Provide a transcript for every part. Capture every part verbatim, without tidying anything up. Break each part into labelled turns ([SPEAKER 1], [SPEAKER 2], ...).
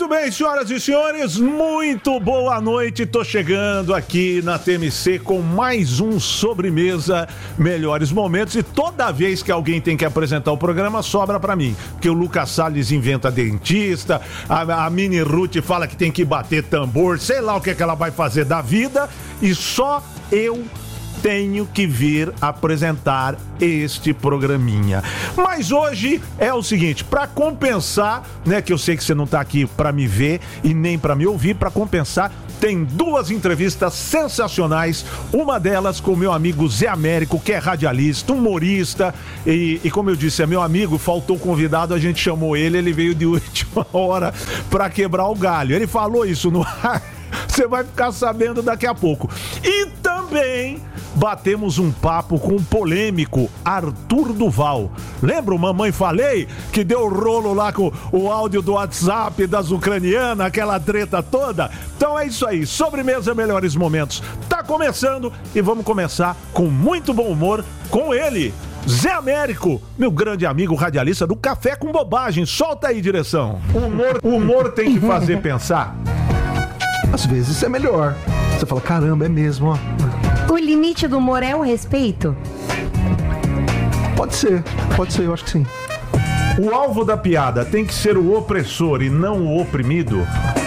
[SPEAKER 1] bem, senhoras e senhores, muito boa noite. Tô chegando aqui na T M C com mais um Sobremesa Melhores Momentos. E toda vez que alguém tem que apresentar o programa, sobra pra mim. Porque o Lucas Salles inventa dentista, a, a Mini Ruth fala que tem que bater tambor, sei lá o que, é que ela vai fazer da vida. E só eu tenho que vir apresentar este programinha. Mas hoje é o seguinte, para compensar, né, que eu sei que você não tá aqui para me ver e nem para me ouvir, para compensar, tem duas entrevistas sensacionais, uma delas com o meu amigo Zé Américo, que é radialista, humorista, e, e como eu disse, é meu amigo, faltou convidado, a gente chamou ele, ele veio de última hora para quebrar o galho. Ele falou isso no ar, você vai ficar sabendo daqui a pouco. E também batemos um papo com o polêmico Arthur Duval. Lembra o Mamãe Falei? Que deu rolo lá com o áudio do WhatsApp das ucranianas, aquela treta toda? Então é isso aí, Sobremesa Melhores Momentos tá começando e vamos começar com muito bom humor com ele, Zé Américo, meu grande amigo radialista do Café com Bobagem. Solta aí, direção. O humor, o humor tem que fazer pensar.
[SPEAKER 2] Às vezes é melhor. Você fala, caramba, é mesmo, ó.
[SPEAKER 3] O limite do humor é o respeito?
[SPEAKER 2] Pode ser, pode ser, eu acho que sim.
[SPEAKER 1] O alvo da piada tem que ser o opressor e não o oprimido?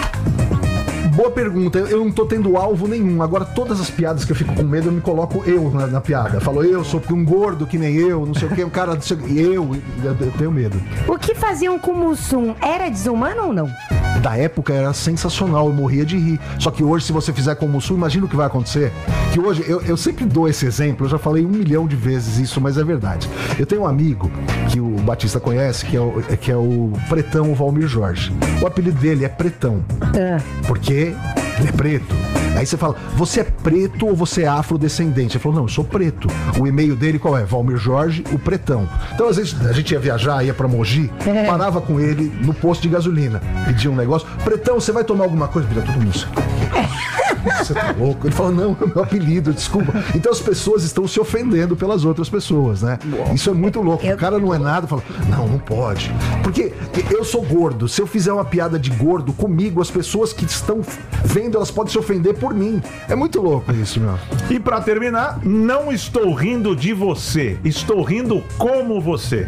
[SPEAKER 2] Boa pergunta, eu não tô tendo alvo nenhum. Agora, todas as piadas que eu fico com medo, eu me coloco eu na, na piada. Falo, eu sou um gordo que nem eu, não sei o que, um cara... Eu, eu, eu tenho medo.
[SPEAKER 3] O que faziam com o Mussum era desumano ou não?
[SPEAKER 2] Da época era sensacional, eu morria de rir. Só que hoje, se você fizer com o Mussum, imagina o que vai acontecer. Que hoje, eu, eu sempre dou esse exemplo, eu já falei um milhão de vezes isso, mas é verdade. Eu tenho um amigo que o Batista conhece, que é o, que é o Pretão, o Valmir Jorge. O apelido dele é Pretão. É. Porque ele é preto. Aí você fala, você é preto ou você é afrodescendente? Ele falou, não, eu sou preto. O e-mail dele qual é? Valmir Jorge, o Pretão. Então, às vezes, a gente ia viajar, ia pra Mogi, é. parava com ele no posto de gasolina, pedia um negócio. Pretão, você vai tomar alguma coisa? Vira todo mundo. Você tá louco? Ele falou, não, é o meu apelido, desculpa. Então as pessoas estão se ofendendo pelas outras pessoas, né? Isso é muito louco. O cara não é nada, fala, não, não pode. Porque eu sou gordo. Se eu fizer uma piada de gordo comigo, as pessoas que estão vendo, elas podem se ofender por mim. É muito louco isso, meu.
[SPEAKER 1] E pra terminar, não estou rindo de você, estou rindo como você.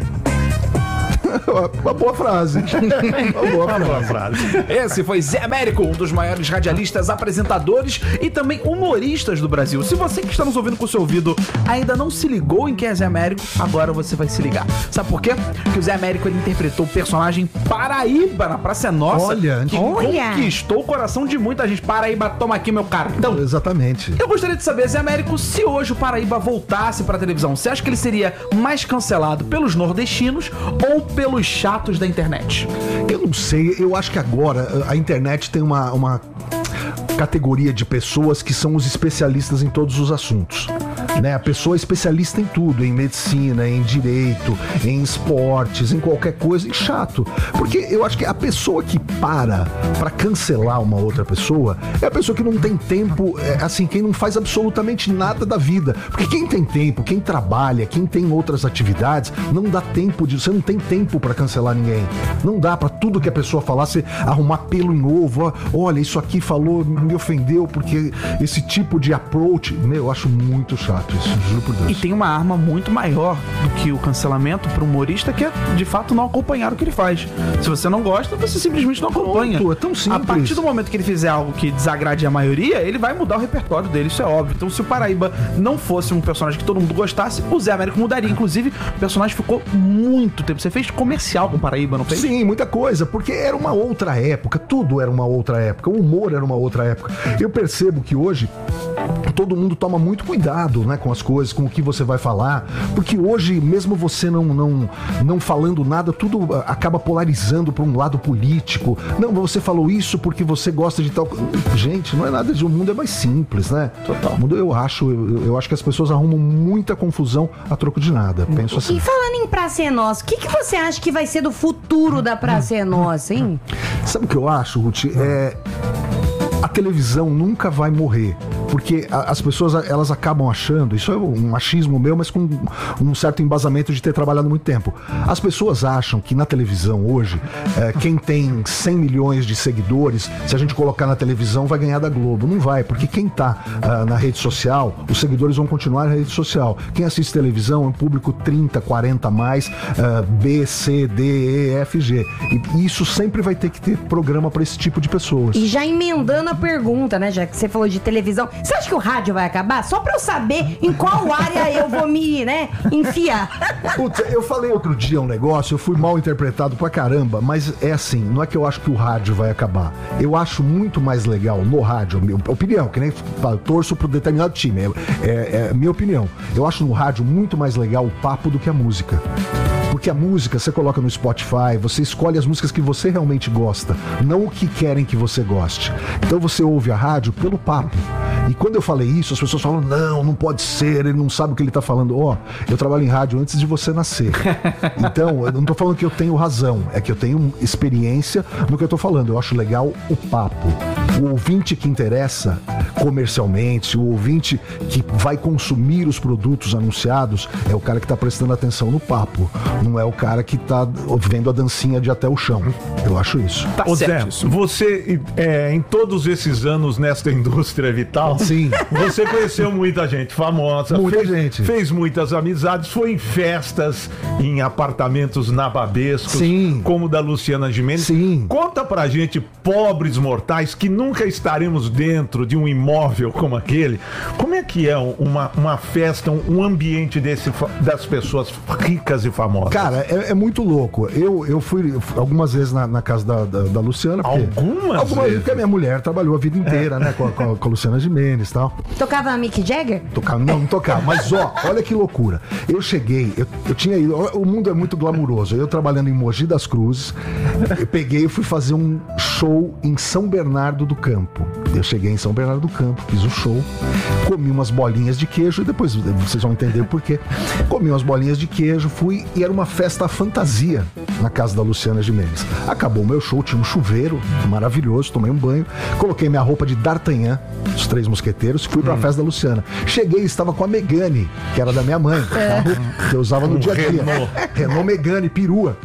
[SPEAKER 2] Uma boa frase. Uma boa, Uma boa frase.
[SPEAKER 4] Esse foi Zé Américo, um dos maiores radialistas, apresentadores e também humoristas do Brasil. Se você que está nos ouvindo com o seu ouvido ainda não se ligou em quem é Zé Américo, agora você vai se ligar. Sabe por quê? Porque o Zé Américo, ele interpretou o personagem Paraíba na Praça é Nossa.
[SPEAKER 2] Olha,
[SPEAKER 4] que
[SPEAKER 3] olha.
[SPEAKER 4] conquistou o coração de muita gente. Paraíba, toma aqui meu cartão.
[SPEAKER 2] Exatamente.
[SPEAKER 4] Eu gostaria de saber, Zé Américo, se hoje o Paraíba voltasse pra televisão, você acha que ele seria mais cancelado pelos nordestinos ou pelos chatos da internet?
[SPEAKER 2] Eu não sei, eu acho que agora a internet tem uma, uma categoria de pessoas que são os especialistas em todos os assuntos. Né? A pessoa é especialista em tudo, em medicina, em direito, em esportes, em qualquer coisa, e chato. Porque eu acho que a pessoa que para pra cancelar uma outra pessoa é a pessoa que não tem tempo, é, assim, quem não faz absolutamente nada da vida. Porque quem tem tempo, quem trabalha, quem tem outras atividades, não dá tempo de... Você não tem tempo pra cancelar ninguém. Não dá pra tudo que a pessoa falar, você arrumar pelo em ovo. Olha, isso aqui falou, me ofendeu, porque esse tipo de approach, meu, eu acho muito chato. Isso, juro por Deus.
[SPEAKER 4] E tem uma arma muito maior do que o cancelamento para o humorista, que é, de fato, não acompanhar o que ele faz. Se você não gosta, você simplesmente não acompanha.
[SPEAKER 2] Pronto, é tão simples.
[SPEAKER 4] A partir do momento que ele fizer algo que desagrade a maioria, ele vai mudar o repertório dele, isso é óbvio. Então, se o Paraíba não fosse um personagem que todo mundo gostasse, o Zé Américo mudaria. Inclusive, o personagem ficou muito tempo. Você fez comercial com o Paraíba, não fez?
[SPEAKER 2] Sim, muita coisa, porque era uma outra época, tudo era uma outra época, o humor era uma outra época. Eu percebo que hoje todo mundo toma muito cuidado, né, com as coisas, com o que você vai falar, porque hoje, mesmo você não, não, não falando nada, tudo acaba polarizando para um lado político. Não, você falou isso porque você gosta de tal... Gente, não é nada de... O mundo é mais simples, né? Total. O mundo, eu acho, eu, eu acho que as pessoas arrumam muita confusão a troco de penso, penso assim.
[SPEAKER 3] E falando em Praça é Nossa, o que, que você acha que vai ser do futuro da Praça é Nossa, hein?
[SPEAKER 2] Sabe o que eu acho, Ruth? É... A televisão nunca vai morrer. Porque a, as pessoas, elas acabam achando, isso é um machismo meu, mas com um certo embasamento de ter trabalhado muito tempo. As pessoas acham que na televisão hoje, é, quem tem cem milhões de seguidores, se a gente colocar na televisão, vai ganhar da Globo. Não vai, porque quem tá uh, na rede social, os seguidores vão continuar na rede social. Quem assiste televisão é um público trinta, quarenta a mais, uh, B, C, D, E, F, G. E isso sempre vai ter que ter programa para esse tipo de pessoas.
[SPEAKER 3] E já emendando a pergunta, né, já que você falou de televisão, você acha que o rádio vai acabar? Só pra eu saber em qual área eu vou me, né, enfiar.
[SPEAKER 2] Putz, eu falei outro dia um negócio, eu fui mal interpretado pra caramba, mas é assim, não é que eu acho que o rádio vai acabar. Eu acho muito mais legal no rádio, minha opinião, que nem falo, torço pro determinado time, é, é, é minha opinião. Eu acho no rádio muito mais legal o papo do que a música. Porque a música você coloca no Spotify, você escolhe as músicas que você realmente gosta, não o que querem que você goste. Então você ouve a rádio pelo papo. E quando eu falei isso, as pessoas falam, não, não pode ser, ele não sabe o que ele tá falando. Ó, oh, eu trabalho em rádio antes de você nascer. Então, eu não tô falando que eu tenho razão, é que eu tenho experiência no que eu tô falando. Eu acho legal o papo. O ouvinte que interessa comercialmente, o ouvinte que vai consumir os produtos anunciados, é o cara que tá prestando atenção no papo. Não é o cara que tá vendo a dancinha de até o chão. Eu acho isso.
[SPEAKER 1] Tá. Ô Zé, você, é, em todos esses anos nesta indústria vital,
[SPEAKER 2] sim,
[SPEAKER 1] você conheceu muita gente famosa.
[SPEAKER 2] Muita
[SPEAKER 1] fez,
[SPEAKER 2] gente.
[SPEAKER 1] Fez muitas amizades, foi em festas, em apartamentos nababescos,
[SPEAKER 2] sim,
[SPEAKER 1] como o da Luciana Gimenez.
[SPEAKER 2] Sim.
[SPEAKER 1] Conta pra gente, pobres mortais, que nunca estaremos dentro de um imóvel como aquele, como é que é uma, uma festa, um ambiente desse, das pessoas ricas e famosas?
[SPEAKER 2] Cara, é, é muito louco. Eu, eu fui algumas vezes na, na casa da, da, da Luciana.
[SPEAKER 1] Porque,
[SPEAKER 2] algumas? Algumas vezes, porque a minha mulher trabalhou a vida inteira, é, né, com a, com a, com a Luciana Gimenez e tal.
[SPEAKER 3] Tocava a Mick Jagger?
[SPEAKER 2] Tocava, não, não tocava. Mas ó, olha que loucura. Eu cheguei, eu, eu tinha ido, o mundo é muito glamuroso. Eu trabalhando em Mogi das Cruzes, eu peguei e fui fazer um show em São Bernardo do Campo. Eu cheguei em São Bernardo do Campo, fiz o show, comi umas bolinhas de queijo e depois vocês vão entender o porquê. Comi umas bolinhas de queijo, fui e era uma festa fantasia na casa da Luciana Gimenez. Acabou o meu show, tinha um chuveiro maravilhoso, tomei um banho, coloquei minha roupa de D'Artagnan, os Três Mosqueteiros, fui pra hum. festa da Luciana. Cheguei e estava com a Megane, que era da minha mãe, carro que eu usava no um dia a dia.
[SPEAKER 1] Renault.
[SPEAKER 2] Renault Megane, perua.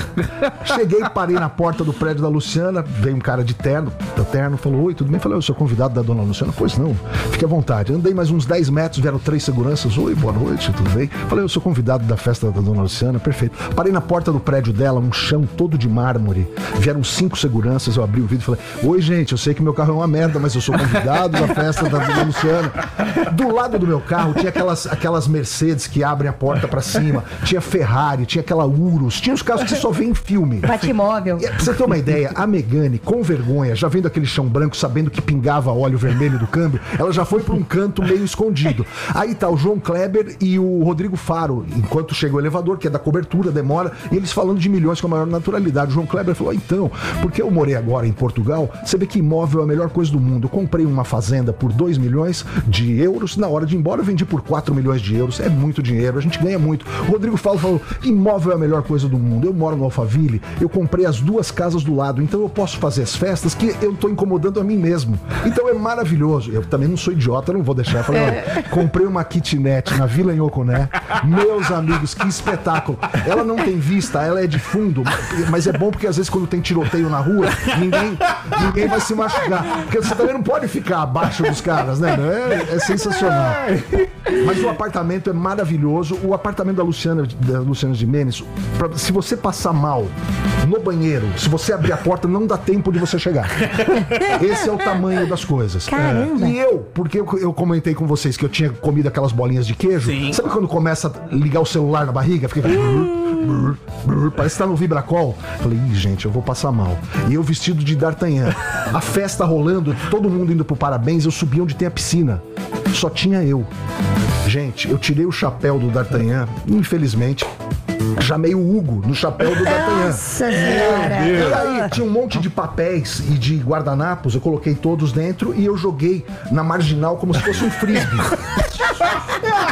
[SPEAKER 2] Cheguei, parei na porta do prédio da Luciana, veio um cara de terno, do terno, falou, oi, tudo bem? Falei, eu sou convidado da dona Luciana. Pois não, fique à vontade. Andei mais uns dez metros, vieram três seguranças, oi, boa noite, tudo bem? Falei, eu sou convidado da festa da dona Luciana, perfeito. Parei na porta do prédio dela, um chão todo de mármore, vieram cinco seguranças, eu abri o vidro e falei, oi, gente, eu sei que meu carro é uma merda, mas eu sou convidado da festa da dona Luciana. Do lado do meu carro tinha aquelas, aquelas Mercedes que abrem a porta pra cima, tinha Ferrari, tinha aquela Urus, tinha os carros que você só vê em filme.
[SPEAKER 3] Batimóvel.
[SPEAKER 2] E, pra você ter uma ideia, a Megane, com vergonha, já vendo aquele chão branco, sabendo que pingava óleo vermelho do câmbio, ela já foi pra um canto meio escondido. Aí tá o João Kleber e o Rodrigo Faro, enquanto chega o elevador, que é da cobertura, demora, e eles falando de milhões com a maior naturalidade. O João Kleber falou, então, porque eu morei agora em Portugal, você vê que imóvel é a melhor coisa do mundo. Eu comprei uma fazenda por dois milhões de euros, na hora de ir embora eu vendi por quatro milhões de euros, é muito dinheiro, a gente ganha muito. O Rodrigo Faro falou, imóvel é a melhor coisa do mundo. Eu moro no Alphaville, eu comprei as duas casas do lado, então eu posso fazer as festas que eu tô incomodando a mim mesmo. Então é maravilhoso. Eu também não sou idiota, não vou deixar. Eu falei, olha, comprei uma kitnet na Vila Nhocuné. Meus amigos, que espetáculo. Ela não tem vista, ela é de fundo, mas é bom porque às vezes quando tem tiroteio na rua, ninguém, ninguém vai se machucar. Porque você também não pode ficar abaixo dos caras, né? É, é sensacional. Mas o apartamento é maravilhoso. O apartamento da Luciana, da Luciana Gimenez, pra, se você passar mal no banheiro, se você abrir a porta, não dá tempo de você chegar. Esse é o tamanho das coisas.
[SPEAKER 3] Caramba.
[SPEAKER 2] É. E eu, porque eu, eu comentei com vocês que eu tinha comido aquelas bolinhas de queijo. Sim. Sabe quando começa a ligar o celular na barriga? Fica aquele... brrr, brrr, parece que tá no Vibracol. Falei, ih, gente, eu vou passar mal. E eu vestido de D'Artagnan. A festa rolando, todo mundo indo pro parabéns, eu subi onde tem a piscina. Só tinha eu. Gente, eu tirei o chapéu do D'Artagnan, infelizmente. Chamei o Hugo no chapéu do D'Artagnan.
[SPEAKER 3] Nossa senhora.
[SPEAKER 2] E aí tinha um monte de papéis e de guardanapos, eu coloquei todos dentro e eu joguei na marginal como se fosse um frisbee.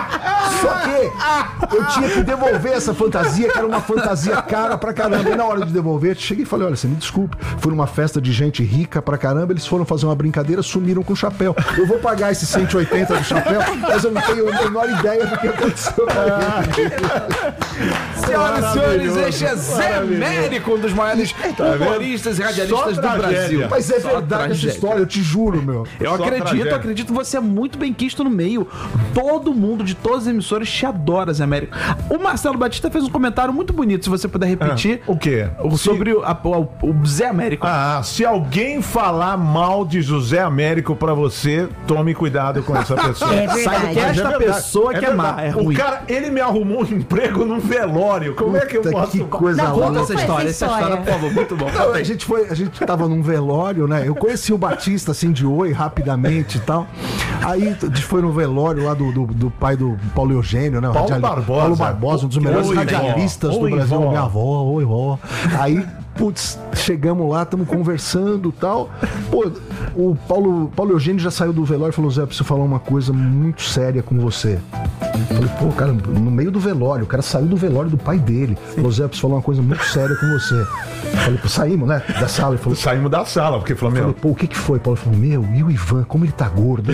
[SPEAKER 2] Só que eu tinha que devolver essa fantasia, que era uma fantasia cara pra caramba. E na hora de devolver, eu cheguei e falei, olha, você me desculpe, fui numa festa de gente rica pra caramba, eles foram fazer uma brincadeira, sumiram com o chapéu. Eu vou pagar esses cento e oitenta do chapéu, mas eu não tenho a menor ideia do que aconteceu.
[SPEAKER 4] Senhoras e senhores, este é Zé Américo, um dos maiores humoristas e radialistas do Brasil.
[SPEAKER 2] Mas é
[SPEAKER 4] Só
[SPEAKER 2] verdade
[SPEAKER 4] tragédia.
[SPEAKER 2] essa história, eu te juro, meu.
[SPEAKER 4] Eu
[SPEAKER 1] Só
[SPEAKER 4] acredito,
[SPEAKER 1] tragédia.
[SPEAKER 4] eu acredito, você é muito bem quisto no meio. Todo mundo de todas as emissoras te adora, Zé Américo. O Marcelo Batista fez um comentário muito bonito, se você puder repetir.
[SPEAKER 1] O quê?
[SPEAKER 4] o- Sobre o, a- o- o Zé Américo.
[SPEAKER 1] Ah, se alguém falar mal de José Américo pra você, tome cuidado com essa pessoa.
[SPEAKER 3] É
[SPEAKER 4] Saiba que
[SPEAKER 3] verdade.
[SPEAKER 4] esta
[SPEAKER 1] Mas é verdade,
[SPEAKER 4] pessoa que é má,
[SPEAKER 1] verdade.
[SPEAKER 4] é ruim.
[SPEAKER 1] O cara, ele me arrumou um emprego num velório. Como é que eu
[SPEAKER 2] Puta,
[SPEAKER 1] posso...
[SPEAKER 2] que coisa
[SPEAKER 3] Não,
[SPEAKER 2] louca.
[SPEAKER 4] Conta essa
[SPEAKER 3] foi
[SPEAKER 4] história,
[SPEAKER 3] essa
[SPEAKER 4] essa história,
[SPEAKER 3] história?
[SPEAKER 4] por favor, muito bom.
[SPEAKER 2] Não,
[SPEAKER 4] Conta
[SPEAKER 2] a
[SPEAKER 4] aí.
[SPEAKER 2] gente foi, a gente tava num velório, né? Eu conheci o Batista assim de oi, rapidamente e tal. Aí a gente foi no velório lá do, do, do pai do Paulo Eugênio, né? O
[SPEAKER 1] Paulo
[SPEAKER 2] radiali-
[SPEAKER 1] Barbosa.
[SPEAKER 2] Paulo Barbosa, um dos melhores
[SPEAKER 1] Oi,
[SPEAKER 2] radialistas
[SPEAKER 1] vó.
[SPEAKER 2] do
[SPEAKER 1] Oi,
[SPEAKER 2] Brasil.
[SPEAKER 1] vó.
[SPEAKER 2] Minha avó, oi, vó. Aí, putz, chegamos lá, estamos conversando e tal. Pô, o Paulo, Paulo Eugênio já saiu do velório e falou, Zé, eu preciso falar uma coisa muito séria com você. Eu falei, pô, cara, no meio do velório, o cara saiu do velório do pai dele. Falou, Zé, eu preciso falar uma coisa muito séria com você. Eu falei, pô, saímos, né, da sala. Ele falou,
[SPEAKER 1] Saímos da sala, porque falou,
[SPEAKER 2] falei,
[SPEAKER 1] meu,
[SPEAKER 2] pô, o que que foi? Paulo falou, meu, e o Ivan, como ele tá gordo?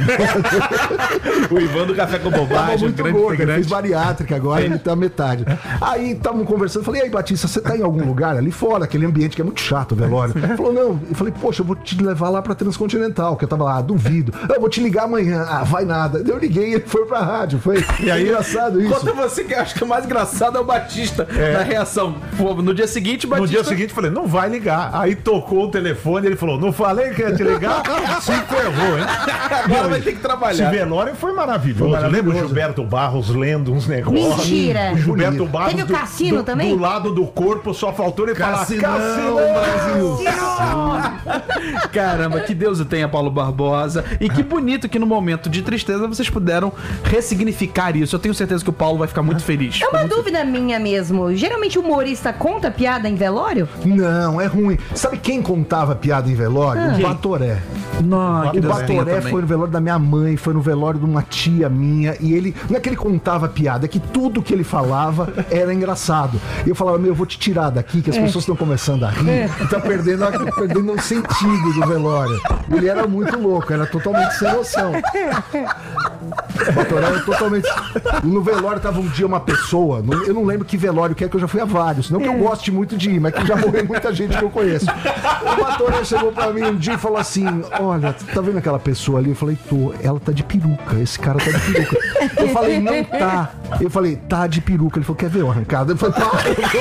[SPEAKER 4] O Ivan do Café com
[SPEAKER 2] Tava
[SPEAKER 4] Bobagem,
[SPEAKER 2] muito
[SPEAKER 4] grande
[SPEAKER 2] gordo, ele
[SPEAKER 4] integrante.
[SPEAKER 2] fez bariátrica agora, ele tá metade. Aí estavam conversando, falei, e aí, Batista, você tá em algum lugar ali fora, aquele ambiente que é muito chato, o velório? Ele falou, não. Eu falei, poxa, eu vou te levar lá pra Transcontinental, que eu tava lá, duvido. Eu vou te ligar amanhã. Ah, vai nada. Eu liguei e ele foi pra rádio, foi. E aí, engraçado isso.
[SPEAKER 4] Conta você que eu acho que o mais engraçado é o Batista na reação. Pô, no dia seguinte, o
[SPEAKER 1] no
[SPEAKER 4] Batista...
[SPEAKER 1] dia seguinte eu falei, não vai ligar. Aí tocou o telefone, ele falou, não falei que ia te ligar? Se ferrou, hein?
[SPEAKER 4] Agora vai ter que
[SPEAKER 1] Esse
[SPEAKER 4] trabalhar.
[SPEAKER 1] velório foi maravilhoso.
[SPEAKER 2] Foi maravilhoso.
[SPEAKER 1] Lembra o Gilberto Barros lendo uns negócios?
[SPEAKER 3] Mentira.
[SPEAKER 1] O Gilberto
[SPEAKER 2] Bonito.
[SPEAKER 1] Barros
[SPEAKER 3] Teve o
[SPEAKER 1] do-
[SPEAKER 3] cassino
[SPEAKER 1] do,
[SPEAKER 3] também?
[SPEAKER 1] do lado do corpo, só faltou ele falar
[SPEAKER 2] Cassinão,
[SPEAKER 1] Cassinão,
[SPEAKER 2] Brasil.
[SPEAKER 4] Caramba, que Deus o tenha, Paulo Barbosa. E que bonito que no momento de tristeza vocês puderam ressignificar isso. Eu tenho certeza que o Paulo vai ficar muito feliz.
[SPEAKER 3] É uma dúvida minha mesmo. Geralmente o humorista conta piada em velório?
[SPEAKER 2] Não, é ruim. Sabe quem contava piada em velório?
[SPEAKER 3] Ah.
[SPEAKER 2] O Batoré.
[SPEAKER 4] Não, que
[SPEAKER 2] O
[SPEAKER 4] Deus o tenha
[SPEAKER 2] Batoré
[SPEAKER 4] também.
[SPEAKER 2] foi no velório da minha mãe, foi no velório de uma tia minha, e ele, não é que ele contava piada, é que tudo que ele falava era engraçado. E eu falava, meu, eu vou te tirar daqui, que as pessoas estão começando a rir, e tá perdendo, a- perdendo o sentido do velório. Ele era muito louco, era totalmente sem noção. O Batoré era totalmente... No velório tava um dia uma pessoa, não- eu não lembro que velório que é, que eu já fui a vários, não que eu goste muito de ir, mas que já morreu muita gente que eu conheço. O Batoré chegou pra mim um dia e falou assim, olha, tá vendo aquela pessoa ali? Eu falei, tô, ela tá de peruca, esse cara tá de peruca. Eu falei, não tá. Eu falei, tá de peruca. Ele falou, quer ver uma arrancada? Eu falei, tá.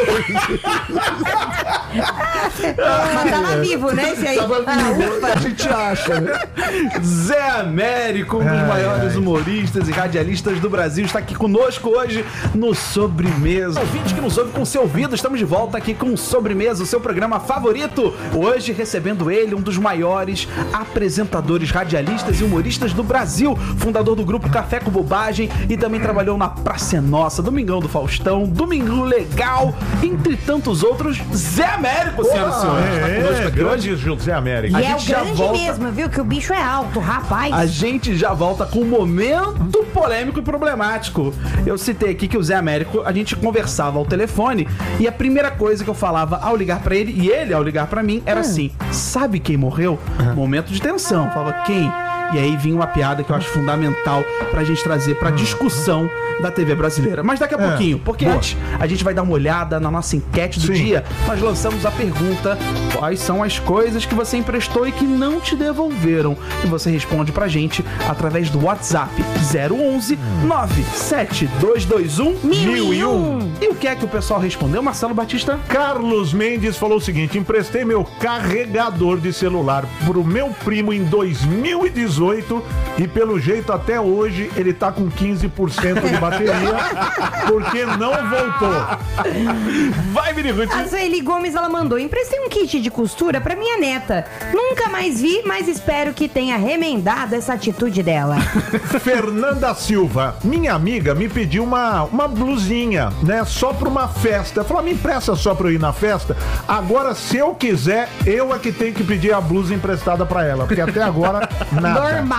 [SPEAKER 3] Mas tava vivo, né? Esse aí.
[SPEAKER 2] Tava
[SPEAKER 3] Ah,
[SPEAKER 2] vivo,
[SPEAKER 3] ufa.
[SPEAKER 2] a gente acha, né?
[SPEAKER 4] Zé Américo, um dos
[SPEAKER 1] Ai,
[SPEAKER 4] maiores
[SPEAKER 1] ai.
[SPEAKER 4] humoristas e radialistas do Brasil, está aqui conosco hoje no Sobremesa. Ouvinte que nos ouve com seu ouvido, estamos de volta aqui com o Sobremesa, o seu programa favorito. Hoje recebendo ele, um dos maiores apresentadores, radialistas e humoristas do Brasil, fundador do grupo Café com Bobagem e também trabalhou na Praça é Nossa, Domingão do Faustão, Domingão Legal, entre tantos outros, Zé Américo, senhoras e senhores. Está conosco
[SPEAKER 1] É,
[SPEAKER 4] aqui hoje.
[SPEAKER 1] grande José Américo.
[SPEAKER 3] E
[SPEAKER 4] A
[SPEAKER 3] é o
[SPEAKER 4] gente já
[SPEAKER 3] grande
[SPEAKER 4] volta.
[SPEAKER 3] mesmo, viu? Que o bicho é alto, rapaz.
[SPEAKER 4] A gente já volta com um momento polêmico e problemático. Eu citei aqui que o Zé Américo, a gente conversava ao telefone e a primeira coisa que eu falava ao ligar pra ele, e ele ao ligar pra mim, era assim, sabe quem morreu? Momento de tensão. Eu falava, quem? E aí vinha uma piada que eu acho fundamental pra gente trazer pra discussão da T V brasileira. Mas daqui a
[SPEAKER 1] É,
[SPEAKER 4] pouquinho, porque
[SPEAKER 1] boa.
[SPEAKER 4] antes a gente vai dar uma olhada na nossa enquete do
[SPEAKER 1] Sim.
[SPEAKER 4] dia. Nós lançamos a pergunta: quais são as coisas que você emprestou e que não te devolveram? E você responde pra gente através do WhatsApp zero onze nove sete dois dois um
[SPEAKER 3] Mil e um.
[SPEAKER 4] E o que é que o pessoal respondeu, Marcelo Batista?
[SPEAKER 1] Carlos Mendes falou o seguinte: emprestei meu carregador de celular pro meu primo em dois mil e dezoito e pelo jeito até hoje ele tá com quinze por cento de bateria porque não voltou.
[SPEAKER 4] Vai, Vini Ruth.
[SPEAKER 3] A Sueli Gomes, ela mandou, emprestei um kit de costura pra minha neta. Nunca mais vi, mas espero que tenha remendado essa atitude dela.
[SPEAKER 1] Fernanda Silva, minha amiga me pediu uma, uma blusinha, né? Só pra uma festa. Falou, me empresta só pra eu ir na festa. Agora, se eu quiser, eu é que tenho que pedir a blusa emprestada pra ela. Porque até agora, nada.
[SPEAKER 3] Normal de irmão.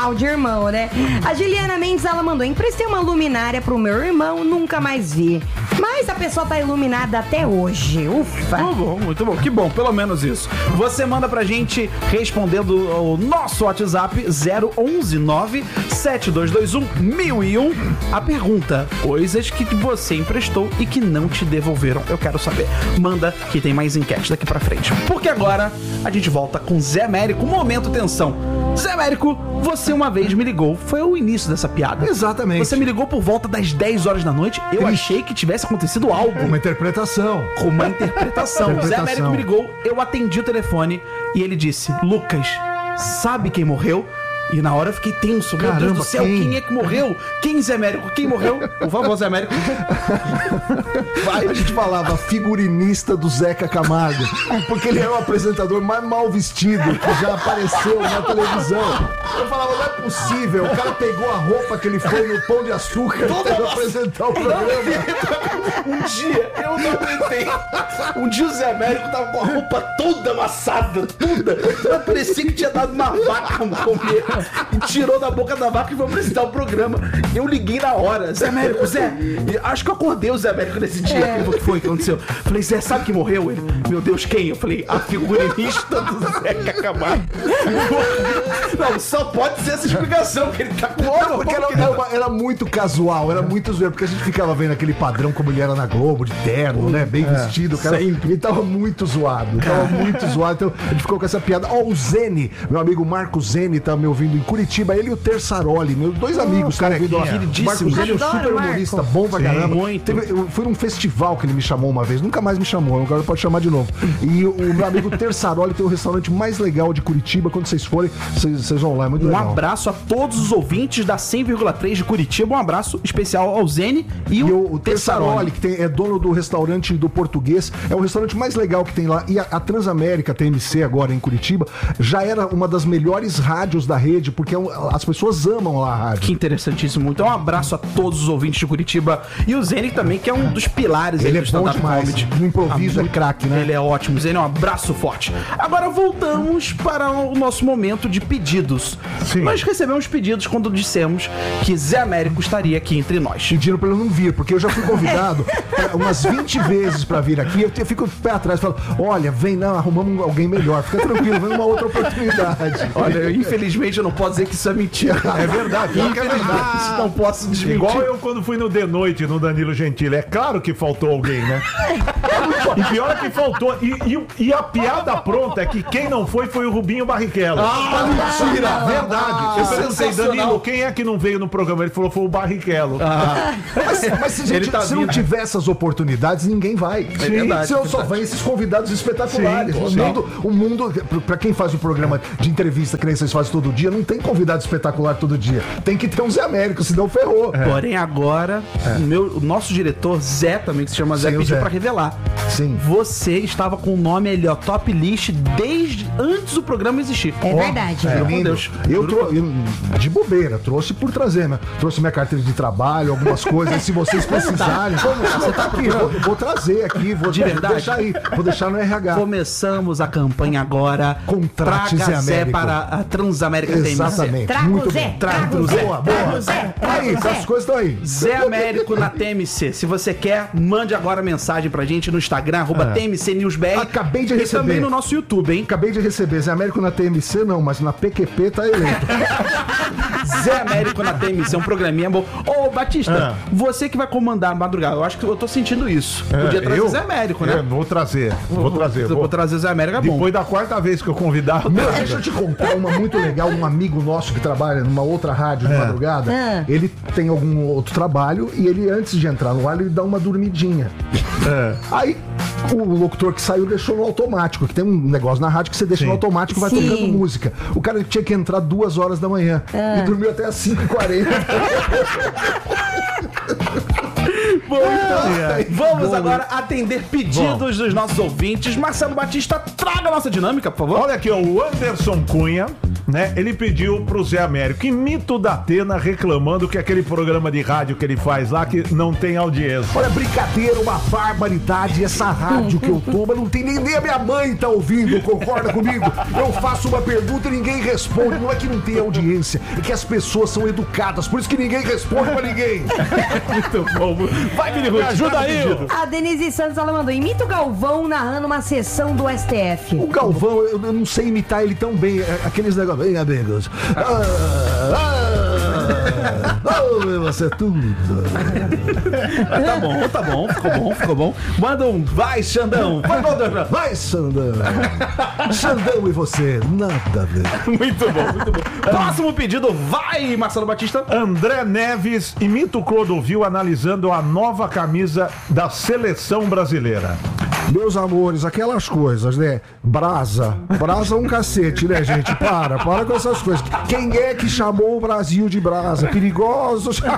[SPEAKER 3] irmão, né? A Juliana Mendes, ela mandou: emprestei uma luminária pro meu irmão, nunca mais vi. Mas a pessoa tá iluminada até hoje. Ufa.
[SPEAKER 4] Muito bom, muito bom. Que bom, pelo menos isso. Você manda pra gente respondendo o nosso WhatsApp zero onze nove sete dois dois um mil e um a pergunta: coisas que você emprestou e que não te devolveram. Eu quero saber. Manda que tem mais enquete daqui pra frente. Porque agora a gente volta com Zé Américo. Momento tensão. Zé Américo, você uma vez me ligou. Foi o início dessa piada.
[SPEAKER 2] Exatamente.
[SPEAKER 4] Você me ligou por volta das dez horas da noite. Eu
[SPEAKER 2] Triste.
[SPEAKER 4] achei que tivesse acontecido algo.
[SPEAKER 2] Uma interpretação.
[SPEAKER 4] Com uma interpretação.
[SPEAKER 2] Interpretação.
[SPEAKER 4] Zé Américo me ligou, eu atendi o telefone e ele disse: Lucas, sabe quem morreu? E na hora eu fiquei tenso. Meu
[SPEAKER 2] Caramba,
[SPEAKER 4] Deus do céu,
[SPEAKER 2] quem?
[SPEAKER 4] quem é que morreu? Quem, Zé Américo? Quem morreu? Por favor, Zé Américo.
[SPEAKER 2] Vai, a gente falava figurinista do Zeca Camargo, porque ele é o apresentador mais mal vestido que já apareceu na televisão. Eu falava, não é possível, o cara pegou a roupa que ele foi no Pão de Açúcar para apresentar o programa.
[SPEAKER 4] Um dia, eu não aguentei. Um dia o Zé Américo tava com a roupa toda amassada, toda. Parecia que tinha dado uma vaca comer. E tirou da boca da vaca e foi apresentar o programa. Eu liguei na hora. Zé Américo, Zé, e acho que eu acordei o Zé Américo nesse dia. Ele falou, o que foi que aconteceu? Falei, Zé, sabe que morreu? Ele, meu Deus, quem? Eu falei, a figurinista do Zeca Camargo. Não, só pode ser essa explicação, que ele tá com
[SPEAKER 2] Não, porque era, era, uma- era muito casual, era muito zoeiro, porque a gente ficava vendo aquele padrão como ele era na Globo, de terno, né? Bem vestido, cara. Ele tava muito zoado, tava muito zoado. Então a gente ficou com essa piada. Ó, o Zene, meu amigo Marco Zene, tá me ouvindo em Curitiba. Ele e o Tersaroli, meus dois amigos, estão ouvindo. ó.
[SPEAKER 4] Queridíssimo.
[SPEAKER 2] Marco Zene é um
[SPEAKER 3] Adoro
[SPEAKER 2] super
[SPEAKER 3] o Marco.
[SPEAKER 2] humorista, bom pra
[SPEAKER 4] Sim,
[SPEAKER 2] caramba.
[SPEAKER 4] muito.
[SPEAKER 2] Teve- eu fui num festival que ele me chamou uma vez, nunca mais me chamou, agora pode chamar de novo. E o meu amigo Tersaroli tem o restaurante mais legal de Curitiba. Quando vocês forem, vocês vocês vão lá, é muito
[SPEAKER 4] Um
[SPEAKER 2] legal.
[SPEAKER 4] abraço a todos os ouvintes da cem vírgula três de Curitiba. Um abraço especial ao Zene e,
[SPEAKER 2] E
[SPEAKER 4] o,
[SPEAKER 2] o, o Tersaroli, que tem- é dono do restaurante do Português, é o restaurante mais legal que tem lá. E a, a Transamérica, T M C, agora em Curitiba, já era uma das melhores rádios da rede, porque é um- as pessoas amam lá a rádio.
[SPEAKER 4] Que interessantíssimo. Então, um abraço a todos os ouvintes de Curitiba. E o Zene também, que é um dos pilares aí
[SPEAKER 2] Ele
[SPEAKER 4] do
[SPEAKER 2] é bom
[SPEAKER 4] stand-up
[SPEAKER 2] demais.
[SPEAKER 4] comedy.
[SPEAKER 2] No improviso
[SPEAKER 4] Ah,
[SPEAKER 2] é craque, né?
[SPEAKER 4] Ele é ótimo. Zene, um abraço forte. Agora voltamos para o nosso momento de pedidos.
[SPEAKER 1] Sim.
[SPEAKER 4] Nós recebemos pedidos quando dissemos que Zé Américo estaria aqui entre nós.
[SPEAKER 2] Pediram pra eu não vir, porque eu já fui convidado é, umas vinte vezes pra vir aqui. Eu, te- eu fico pé atrás e falo: olha, vem, não, arrumamos alguém melhor. Fica tranquilo, vem uma outra oportunidade.
[SPEAKER 4] Olha, infelizmente eu não posso dizer que isso é mentira.
[SPEAKER 1] É verdade, pior que é verdade.
[SPEAKER 4] Isso não posso desmentir.
[SPEAKER 1] Igual eu quando fui no The Noite, no Danilo Gentili. É claro que faltou alguém, né? E pior é que faltou. E, e- e a piada pronta é que quem não foi foi o Rubinho Barrichello.
[SPEAKER 4] Ah, mentira!
[SPEAKER 1] Verdade. Eu perguntei,
[SPEAKER 4] sensacional.
[SPEAKER 1] Danilo, quem é que não veio no programa? Ele falou, foi o Barrichello.
[SPEAKER 2] Mas, mas se, gente,
[SPEAKER 4] Ele tá
[SPEAKER 2] se não
[SPEAKER 4] vindo.
[SPEAKER 2] tiver essas oportunidades, ninguém vai.
[SPEAKER 4] É verdade,
[SPEAKER 2] Senão
[SPEAKER 4] é
[SPEAKER 2] só
[SPEAKER 4] verdade.
[SPEAKER 2] vem esses convidados espetaculares.
[SPEAKER 1] Sim,
[SPEAKER 2] o,
[SPEAKER 1] total.
[SPEAKER 2] mundo, o mundo, pra- pra quem faz o programa de entrevista que nem vocês fazem todo dia, não tem convidado espetacular todo dia. Tem que ter um Zé Américo, senão ferrou.
[SPEAKER 4] Porém, agora, o, meu, o nosso diretor, Zé, também, que se chama Zé,
[SPEAKER 2] Sim, o
[SPEAKER 4] pediu
[SPEAKER 2] Zé.
[SPEAKER 4] pra revelar.
[SPEAKER 2] Sim.
[SPEAKER 4] Você estava com o nome ali, ó, top list, desde antes do programa existir.
[SPEAKER 3] É
[SPEAKER 2] Ó,
[SPEAKER 3] verdade.
[SPEAKER 2] é
[SPEAKER 4] Juro por
[SPEAKER 2] lindo.
[SPEAKER 4] Deus.
[SPEAKER 2] Eu,
[SPEAKER 4] Juro
[SPEAKER 2] trou- eu, de bobeira, trouxe por trazer, né? Trouxe minha carteira de trabalho, algumas coisas. Se vocês precisarem, você tá aqui, vou, vou trazer aqui, vou,
[SPEAKER 4] De
[SPEAKER 2] vou
[SPEAKER 4] verdade?
[SPEAKER 2] deixar aí, vou deixar no R H.
[SPEAKER 4] Começamos a campanha agora.
[SPEAKER 2] Contrate
[SPEAKER 4] Traga
[SPEAKER 2] Zé
[SPEAKER 4] Zé
[SPEAKER 2] Américo.
[SPEAKER 4] para a Transamérica T M C.
[SPEAKER 2] Exatamente.
[SPEAKER 3] Traga
[SPEAKER 2] Muito
[SPEAKER 3] o Zé,
[SPEAKER 2] bom.
[SPEAKER 3] traga o Zé,
[SPEAKER 2] Boa,
[SPEAKER 3] traga
[SPEAKER 2] boa.
[SPEAKER 3] o Zé,
[SPEAKER 2] Aí,
[SPEAKER 3] traga o Zé.
[SPEAKER 2] as coisas estão aí.
[SPEAKER 4] Zé Américo na T M C. Se você quer, mande agora mensagem pra gente no Instagram, arroba T M C News B R.
[SPEAKER 2] Acabei de
[SPEAKER 4] E
[SPEAKER 2] receber.
[SPEAKER 4] também no nosso YouTube, hein?
[SPEAKER 2] Acabei de receber. Zé Américo na T M C, não, mas na P Q P tá eleito.
[SPEAKER 4] Zé Américo na T M C, um programinha bom. Ô, Batista,
[SPEAKER 1] Ah.
[SPEAKER 4] você que vai comandar a madrugada, eu acho que eu tô sentindo isso. Podia trazer
[SPEAKER 1] eu?
[SPEAKER 4] Zé Américo,
[SPEAKER 1] É,
[SPEAKER 4] né?
[SPEAKER 1] vou trazer, vou trazer.
[SPEAKER 4] Eu
[SPEAKER 1] Vou,
[SPEAKER 4] vou trazer Zé Américo, é bom.
[SPEAKER 1] depois da quarta vez que eu convidar.
[SPEAKER 2] Meu, deixa eu te contar uma muito legal. Um amigo nosso que trabalha numa outra rádio de madrugada,
[SPEAKER 3] Ah.
[SPEAKER 2] ele tem algum outro trabalho e ele, antes de entrar no ar, ele dá uma dormidinha.
[SPEAKER 1] É.
[SPEAKER 2] Aí, o locutor que saiu deixou no automático, que tem um negócio na rádio que você deixa
[SPEAKER 1] Sim.
[SPEAKER 2] no automático e vai
[SPEAKER 3] Sim.
[SPEAKER 2] tocando música. O cara tinha que entrar duas horas da manhã e dormiu até as cinco e quarenta.
[SPEAKER 4] Bom, então,
[SPEAKER 2] Ai,
[SPEAKER 4] vamos
[SPEAKER 2] bom,
[SPEAKER 4] agora atender pedidos dos nossos ouvintes. Marcelo Batista, traga a nossa dinâmica, por favor.
[SPEAKER 1] Olha aqui, ó, o Anderson Cunha né? Ele pediu pro Zé Américo, imita o Datena reclamando que aquele programa de rádio que ele faz lá que não tem audiência.
[SPEAKER 2] Olha, brincadeira, uma barbaridade. Essa rádio que eu tô, mas não tem nem, nem a minha mãe tá ouvindo, concorda comigo? Eu faço uma pergunta e ninguém responde. Não é que não tem audiência, é que as pessoas são educadas, por isso que ninguém responde pra ninguém.
[SPEAKER 1] Muito bom. Vai, Mini Ruth, ajuda aí.
[SPEAKER 3] A Denise Santos, ela mandou, imita o Galvão narrando uma sessão do S T F.
[SPEAKER 2] O Galvão, eu, eu não sei imitar ele tão bem. Aqueles negócios, bem amigos. Ah, ah, oh, você é tudo.
[SPEAKER 4] Tá bom, tá bom, ficou bom, ficou bom. Manda um vai, Xandão. Vai, Valdir.
[SPEAKER 2] Vai, Xandão. Xandão e você, nada a ver.
[SPEAKER 4] Muito bom, muito bom. Próximo pedido, vai, Marcelo Batista.
[SPEAKER 1] André Neves imita o Clodovil analisando a nova camisa da seleção brasileira.
[SPEAKER 2] Meus amores, aquelas coisas, né? Brasa. Brasa é um cacete, né, gente? Para, para com essas coisas. Quem é que chamou o Brasil de brasa? Perigosos.
[SPEAKER 3] Muito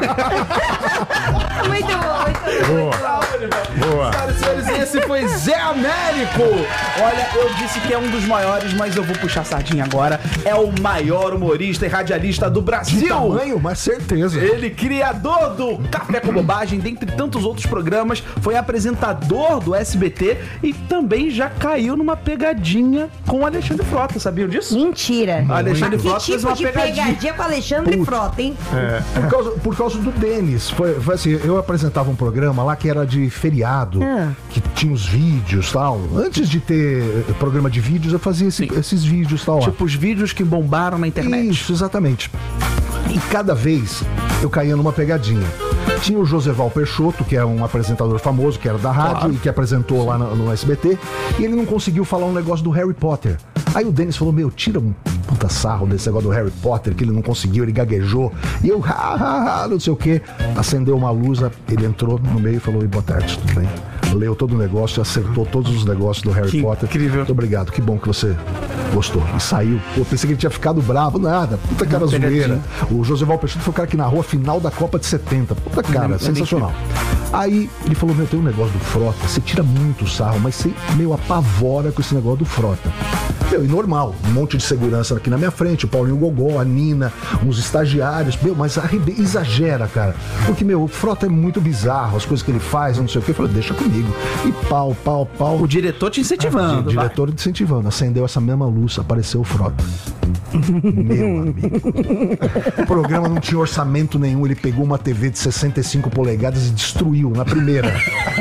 [SPEAKER 3] bom, muito bom.
[SPEAKER 1] Boa.
[SPEAKER 4] Senhoras e senhores, esse foi Zé Américo. Olha, eu disse que é um dos maiores, mas eu vou puxar a sardinha agora. É o maior humorista e radialista do Brasil.
[SPEAKER 2] De tamanho, mas certeza.
[SPEAKER 4] Ele, criador do Café com Bobagem, dentre tantos outros programas, foi apresentador do S B T e também já caiu numa pegadinha com o Alexandre Frota, sabiam disso?
[SPEAKER 3] Mentira.
[SPEAKER 4] Alexandre
[SPEAKER 3] Mas
[SPEAKER 4] Frota
[SPEAKER 3] que
[SPEAKER 4] fez
[SPEAKER 3] tipo
[SPEAKER 4] uma
[SPEAKER 3] de
[SPEAKER 4] pegadinha.
[SPEAKER 3] pegadinha com Alexandre
[SPEAKER 2] Putz.
[SPEAKER 3] Frota, hein?
[SPEAKER 2] Por causa, por causa do Denis. Foi, foi assim, eu apresentava um programa lá que era de feriado,
[SPEAKER 3] Ah.
[SPEAKER 2] que tinha os vídeos e tal. Antes de ter programa de vídeos, eu fazia esse- esses vídeos e tal. lá.
[SPEAKER 4] Tipo os vídeos que bombaram na internet.
[SPEAKER 2] Isso, exatamente. E cada vez eu caía numa pegadinha. Tinha o Joseval Peixoto, que é um apresentador famoso, que era da rádio
[SPEAKER 4] Claro.
[SPEAKER 2] e que apresentou lá no, no S B T, e ele não conseguiu falar um negócio do Harry Potter. Aí o Denis falou, meu, tira um puta sarro desse negócio do Harry Potter, que ele não conseguiu, ele gaguejou. E eu, ha, ha, ha, não sei o quê. Acendeu uma luz, ele entrou no meio e falou, boa tarde, tudo bem? Leu todo o negócio, acertou todos os negócios do Harry
[SPEAKER 4] Que
[SPEAKER 2] Potter.
[SPEAKER 4] incrível.
[SPEAKER 2] Muito obrigado, que bom que você gostou. E saiu. Pô, pensei que ele tinha ficado bravo, nada. Puta cara zoeira. O Joseval Peixoto foi o cara que narrou a final da Copa de setenta. Puta cara, sensacional. Aí ele falou, meu, tem um negócio do Frota, você tira muito sarro, mas você, meu, apavora com esse negócio do Frota. Meu, e normal, um monte de segurança aqui na minha frente, o Paulinho Gogó, a Nina, uns estagiários, meu, mas arrebe... exagera, cara. Porque, meu, o Frota é muito bizarro, as coisas que ele faz, não sei o que. Eu falei, deixa comigo. E pau, pau, pau.
[SPEAKER 4] O diretor te incentivando.
[SPEAKER 2] O diretor incentivando, acendeu essa mesma luz, apareceu o Frota. Meu amigo. O programa não tinha orçamento nenhum, ele pegou uma T V de sessenta e cinco polegadas e destruiu na primeira.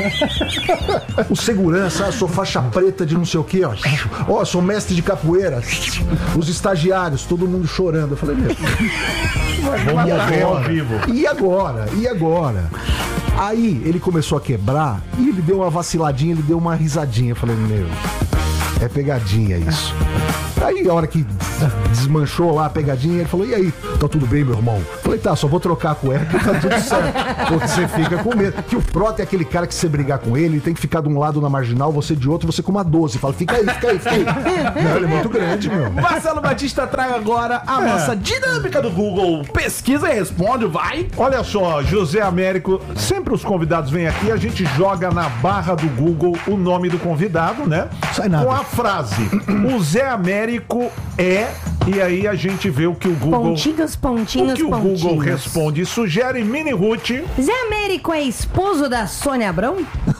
[SPEAKER 2] O segurança, ah, sou faixa preta de não sei o que, ó. Ó, sou mestre de capoeira. Os estagiários, todo mundo chorando. Eu falei, meu.
[SPEAKER 1] Vamos
[SPEAKER 2] E
[SPEAKER 1] morrer ao
[SPEAKER 2] agora?
[SPEAKER 1] vivo.
[SPEAKER 2] E agora? E agora? Aí ele começou a quebrar e ele deu uma vaciladinha, ele deu uma risadinha. Eu falei, meu, é pegadinha isso. Aí a hora que desmanchou lá a pegadinha, ele falou, e aí, tá tudo bem, meu irmão? Eu falei, tá, só vou trocar a cueca e tá tudo certo. Porque você fica com medo. Que o Frota é aquele cara que se você brigar com ele, ele tem que ficar de um lado na marginal, você de outro, você com uma doze. Fala, fica aí, fica aí, fica aí. Não, ele é muito grande, meu.
[SPEAKER 4] Marcelo Batista traga agora a nossa dinâmica do Google. Pesquisa e responde, vai.
[SPEAKER 1] Olha só, José Américo, sempre os convidados vêm aqui, a gente joga na barra do Google o nome do convidado, né?
[SPEAKER 2] Sai nada.
[SPEAKER 1] Com a frase, o Zé Américo é, e aí a gente vê o que o Google...
[SPEAKER 3] Pontinhos, pontinhos,
[SPEAKER 1] o que o
[SPEAKER 3] pontinhos.
[SPEAKER 1] Google responde e sugere. Mini Ruth.
[SPEAKER 3] Zé Américo é esposo da Sônia Abrão?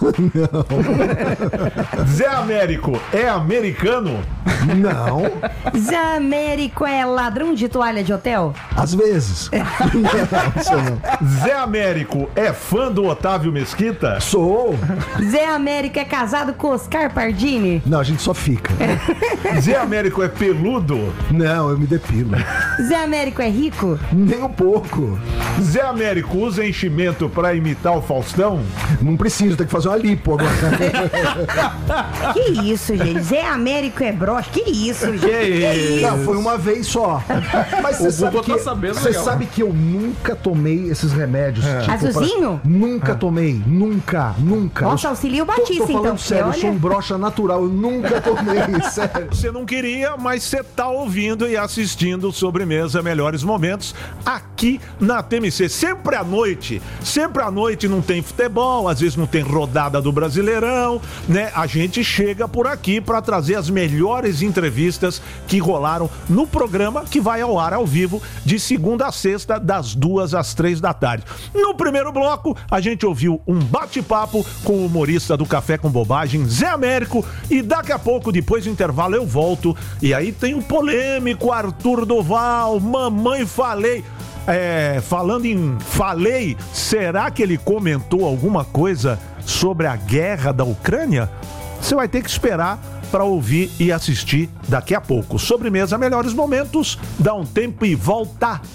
[SPEAKER 1] Zé Américo é americano?
[SPEAKER 2] Não,
[SPEAKER 3] Zé Américo é ladrão de toalha de hotel?
[SPEAKER 2] às vezes. Não, isso não.
[SPEAKER 1] Zé Américo é fã do Otávio Mesquita?
[SPEAKER 2] Sou.
[SPEAKER 3] Zé Américo é casado com Oscar Pardini?
[SPEAKER 2] Não, a gente só fica.
[SPEAKER 1] Zé Américo é peludo?
[SPEAKER 2] Não, eu me depilo.
[SPEAKER 3] Zé Américo é rico?
[SPEAKER 2] Nem um pouco.
[SPEAKER 1] Zé Américo usa enchimento pra imitar o Faustão?
[SPEAKER 2] Não preciso, tem que fazer uma lipo agora.
[SPEAKER 3] Que isso, gente? Zé Américo é broxa? Que isso, gente? Que isso?
[SPEAKER 2] Não, foi uma vez só. Mas você sabe,
[SPEAKER 4] Google
[SPEAKER 2] que,
[SPEAKER 4] tá sabendo
[SPEAKER 2] você
[SPEAKER 4] legal.
[SPEAKER 2] sabe que eu nunca tomei esses remédios. Tipo,
[SPEAKER 3] Azulzinho?
[SPEAKER 2] pra- Nunca tomei. Nunca, nunca.
[SPEAKER 3] Nossa,
[SPEAKER 2] Eu-
[SPEAKER 3] auxilia o
[SPEAKER 2] tô-
[SPEAKER 3] Batista,
[SPEAKER 2] tô, falando
[SPEAKER 3] então,
[SPEAKER 2] sério,
[SPEAKER 3] porque
[SPEAKER 2] eu sou um
[SPEAKER 3] olha-
[SPEAKER 2] broxa natural. Eu nunca tomei, sério.
[SPEAKER 1] Você não queria, mas você tá ouvindo e assistindo o Sobremesa Melhores Momentos aqui na T M C. Sempre à noite, sempre à noite não tem futebol, às vezes não tem rodada rodada do Brasileirão, né? A gente chega por aqui para trazer as melhores entrevistas que rolaram no programa que vai ao ar ao vivo de segunda a sexta, das duas às três da tarde. No primeiro bloco, a gente ouviu um bate-papo com o humorista do Café com Bobagem, Zé Américo, e daqui a pouco, depois do intervalo, eu volto. E aí tem o polêmico Arthur Duval, mamãe falei. É, falando em falei, será que ele comentou alguma coisa sobre a guerra da Ucrânia? Você vai ter que esperar para ouvir e assistir daqui a pouco. Sobremesa, melhores momentos, dá um tempo e volta.